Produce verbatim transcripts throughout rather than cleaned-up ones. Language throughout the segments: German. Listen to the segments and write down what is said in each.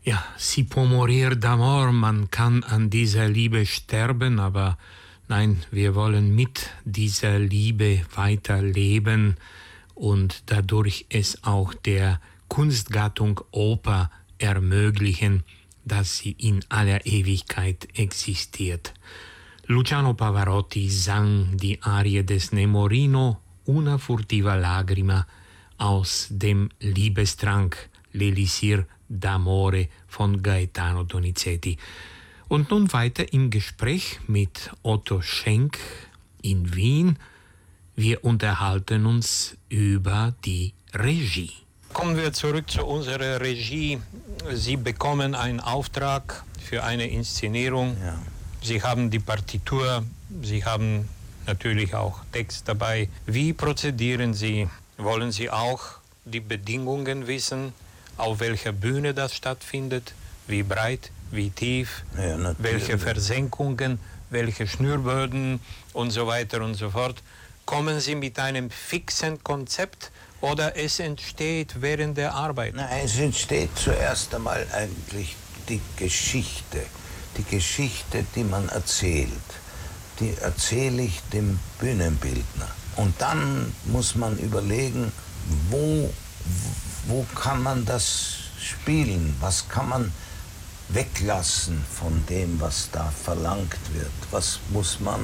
Ja, si può morir d'amor, man kann an dieser Liebe sterben, aber nein, wir wollen mit dieser Liebe weiterleben und dadurch es auch der Kunstgattung Oper ermöglichen, dass sie in aller Ewigkeit existiert. Luciano Pavarotti sang die Arie des Nemorino, Una furtiva lagrima, aus dem Liebestrank L'Elisir d'Amore von Gaetano Donizetti. Und nun weiter im Gespräch mit Otto Schenk in Wien. Wir unterhalten uns über die Regie. Kommen wir zurück zu unserer Regie. Sie bekommen einen Auftrag für eine Inszenierung. Ja. Sie haben die Partitur, Sie haben natürlich auch Text dabei. Wie prozedieren Sie? Wollen Sie auch die Bedingungen wissen, auf welcher Bühne das stattfindet? Wie breit, wie tief, Ja, welche Versenkungen, welche Schnürböden und so weiter und so fort. Kommen Sie mit einem fixen Konzept oder es entsteht während der Arbeit? Na, es entsteht zuerst einmal eigentlich die Geschichte. Die Geschichte, die man erzählt, die erzähle ich dem Bühnenbildner. Und dann muss man überlegen, wo, wo kann man das spielen? Was kann man weglassen von dem, was da verlangt wird? Was muss man,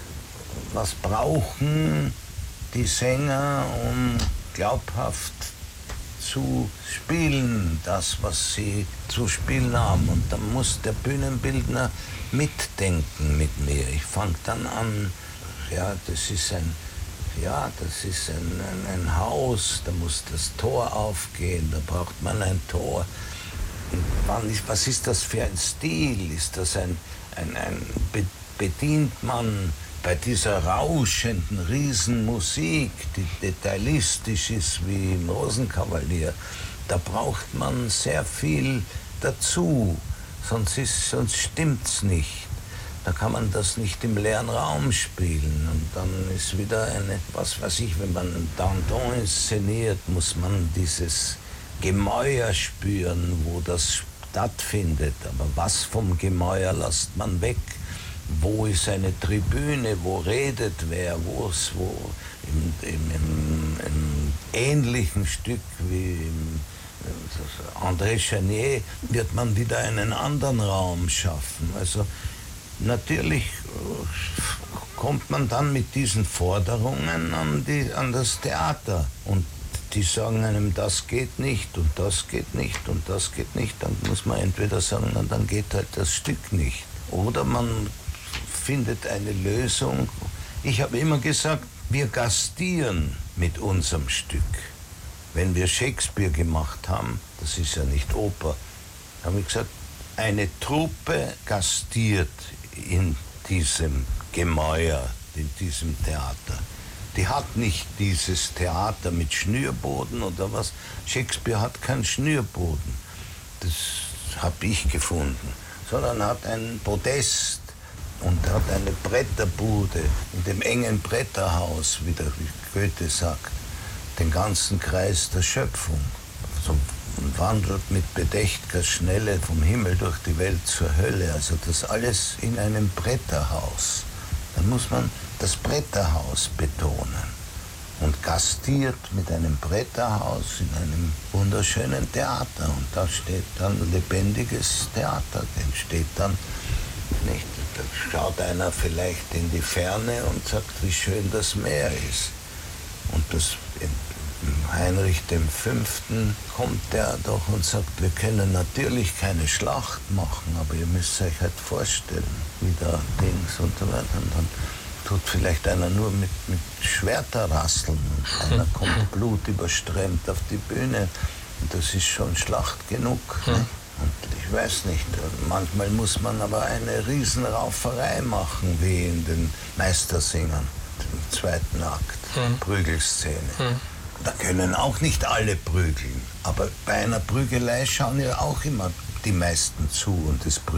was brauchen die Sänger, um glaubhaft zu spielen, das, was sie zu spielen haben. Und dann muss der Bühnenbildner mitdenken mit mir. Ich fange dann an, ja, das ist ein, ja, das ist ein, ein, ein Haus, da muss das Tor aufgehen, da braucht man ein Tor. Und wann ist, was ist das für ein Stil? Ist das ein, ein, ein bedient man bei dieser rauschenden Riesenmusik, die detailistisch ist wie im Rosenkavalier, da braucht man sehr viel dazu, sonst, ist, sonst stimmt's nicht. Da kann man das nicht im leeren Raum spielen. Und dann ist wieder eine, was weiß ich, wenn man ein Danton inszeniert, muss man dieses Gemäuer spüren, wo das stattfindet. Aber was vom Gemäuer lässt man weg? Wo ist eine Tribüne, wo redet wer, wo es, wo im, im, im, im ähnlichen Stück wie im André Chenier wird man wieder einen anderen Raum schaffen. Also natürlich kommt man dann mit diesen Forderungen an, die, an das Theater und die sagen einem, das geht nicht und das geht nicht und das geht nicht. Dann muss man entweder sagen, na, dann geht halt das Stück nicht. Oder man findet eine Lösung. Ich habe immer gesagt, wir gastieren mit unserem Stück. Wenn wir Shakespeare gemacht haben, das ist ja nicht Oper, habe ich gesagt, eine Truppe gastiert in diesem Gemäuer, in diesem Theater. Die hat nicht dieses Theater mit Schnürboden oder was. Shakespeare hat keinen Schnürboden. Das habe ich gefunden. Sondern hat ein Podest und hat eine Bretterbude in dem engen Bretterhaus, wie der Goethe sagt, den ganzen Kreis der Schöpfung. So wandelt mit bedächt'ger Schnelle vom Himmel durch die Welt zur Hölle. Also das alles in einem Bretterhaus. Dann muss man das Bretterhaus betonen und gastiert mit einem Bretterhaus in einem wunderschönen Theater. Und da steht dann lebendiges Theater, entsteht dann nicht. Da schaut einer vielleicht in die Ferne und sagt, wie schön das Meer ist. Und das Heinrich dem Fünften kommt der doch und sagt, wir können natürlich keine Schlacht machen, aber ihr müsst euch halt vorstellen, wie da Dings und so weiter. Und dann tut vielleicht einer nur mit, mit Schwerter rasseln und einer kommt blutüberströmt auf die Bühne. Und das ist schon Schlacht genug. Hm. Ne? Und ich weiß nicht, manchmal muss man aber eine Riesenrauferei machen, wie in den Meistersingern, im zweiten Akt, hm. Prügelszene. Hm. Da können auch nicht alle prügeln, aber bei einer Prügelei schauen ja auch immer die meisten zu und es